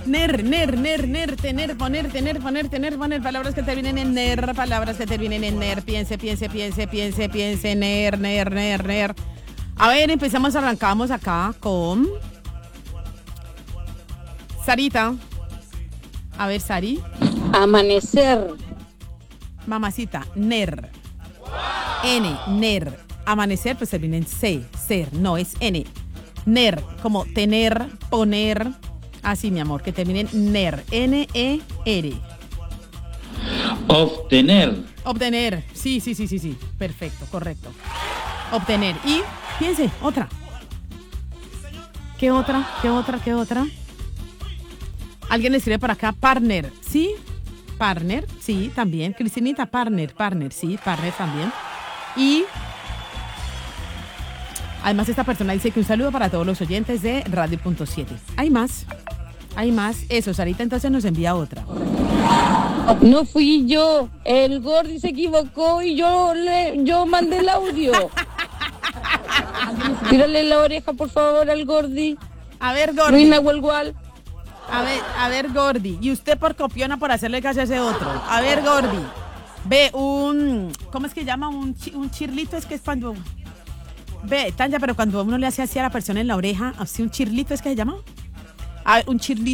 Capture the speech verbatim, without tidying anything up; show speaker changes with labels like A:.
A: Ner, ner, ner, ner, tener, poner, tener, poner, tener, poner. Palabras que terminen en ner, palabras que terminen en ner. Piense, piense, piense, piense, piense, ner, ner, ner, ner. A ver, empezamos, arrancamos acá con Sarita. A ver, Sari.
B: Amanecer.
A: Mamacita, ner. N, ner. Amanecer, pues termina en C, ser, no es N. Ner, como tener, poner. Así, mi amor, que termine en ner. N E R.
C: Obtener.
A: Obtener. Sí, sí, sí, sí, sí. Perfecto, correcto. Obtener. Y, piense, otra. ¿Qué otra? ¿Qué otra? ¿Qué otra? Alguien le escribe por acá, partner. ¿Sí? Partner. Sí, también. Cristinita, partner. Partner. Sí, partner también. Y además esta persona dice que un saludo para todos los oyentes de Radio Punto siete. Hay más. Hay más. Eso, Sarita entonces nos envía otra.
B: No fui yo. El Gordi se equivocó y yo le, yo mandé el audio. Tírale la oreja, por favor, al Gordi.
A: A ver, Gordi.
B: Luis Nahuel Gual.
A: A ver, a ver, Gordi. Y usted por copiona por hacerle caso a ese otro. A ver, Gordi. Ve un... ¿Cómo es que llama? Un, chi, un chirlito es que es cuando... Ve, Tanya, pero cuando uno le hace así a la persona en la oreja, así un chirlito es que se llama. A ver, un chirlito.